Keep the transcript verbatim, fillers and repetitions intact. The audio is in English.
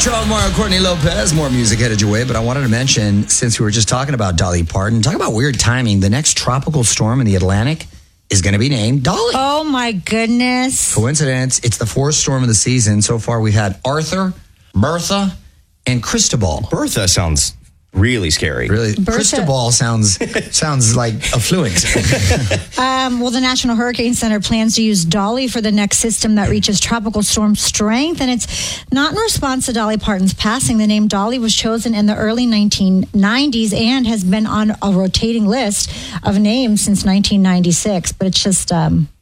Metro Mario, Courtney Lopez. More music headed your way, but I wanted to mention, since we were just talking about Dolly Parton, talk about weird timing. The next tropical storm in the Atlantic is going to be named Dolly. Oh, my goodness. Coincidence. It's the fourth storm of the season. So far, we've had Arthur, Bertha, and Cristobal. Bertha sounds really scary. Really? Bertha. Cristobal sounds sounds like affluent. Um, well, the National Hurricane Center plans to use Dolly for the next system that reaches tropical storm strength. And it's not in response to Dolly Parton's passing. The name Dolly was chosen in the early nineteen nineties and has been on a rotating list of names since nineteen ninety-six. But it's just... Um,